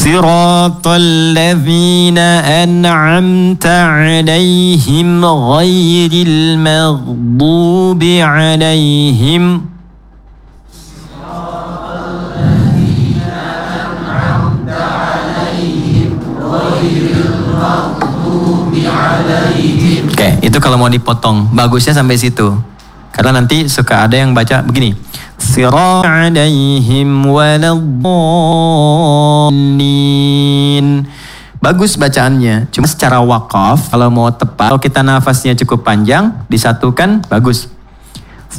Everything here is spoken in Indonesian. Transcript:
Siratal ladzina an'amta 'alaihim ghairil maghdubi 'alaihim Oke, itu kalau mau dipotong, bagusnya sampai situ. Karena nanti suka ada yang baca begini. Sirat 'alaihim waladdallin. Bagus bacaannya, cuma secara wakaf kalau mau tepat, kalau kita nafasnya cukup panjang, disatukan bagus.